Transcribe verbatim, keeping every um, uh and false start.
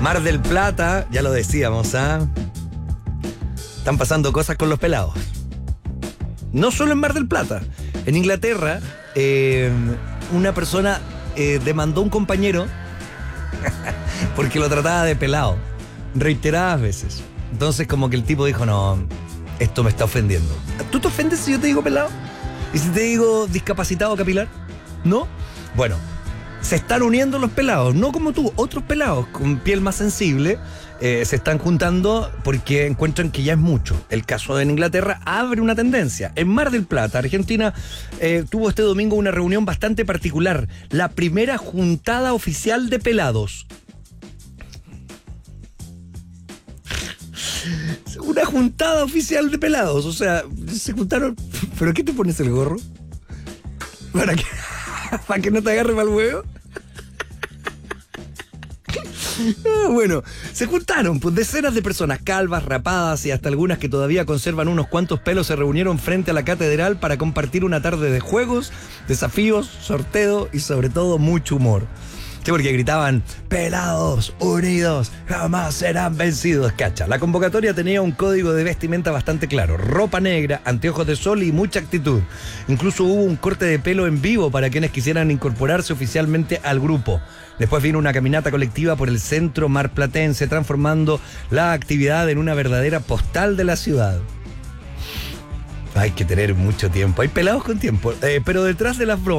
Mar del Plata, ya lo decíamos, ¿ah? Están pasando cosas con los pelados. No solo en Mar del Plata. En Inglaterra, eh, una persona eh, demandó a un compañero porque lo trataba de pelado reiteradas veces. Entonces como que el tipo dijo, no, esto me está ofendiendo. ¿Tú te ofendes si yo te digo pelado? ¿Y si te digo discapacitado capilar? ¿No? Bueno, se están uniendo los pelados, no como tú, otros pelados con piel más sensible eh, se están juntando porque encuentran que ya es mucho. El caso de en Inglaterra abre una tendencia. En Mar del Plata, Argentina eh, tuvo este domingo una reunión bastante particular, la primera juntada oficial de pelados. Una juntada oficial de pelados, o sea, se juntaron. ¿Pero qué te pones el gorro? ¿Para qué? ¿Para que no te agarre mal huevo? Ah, bueno, se juntaron, pues decenas de personas calvas, rapadas y hasta algunas que todavía conservan unos cuantos pelos se reunieron frente a la catedral para compartir una tarde de juegos, desafíos, sorteo y sobre todo mucho humor. Sí, porque gritaban, pelados, unidos, jamás serán vencidos. Cacha, la convocatoria tenía un código de vestimenta bastante claro. Ropa negra, anteojos de sol y mucha actitud. Incluso hubo un corte de pelo en vivo para quienes quisieran incorporarse oficialmente al grupo. Después vino una caminata colectiva por el centro marplatense, transformando la actividad en una verdadera postal de la ciudad. Hay que tener mucho tiempo. Hay pelados con tiempo. Eh, pero detrás de las bromas,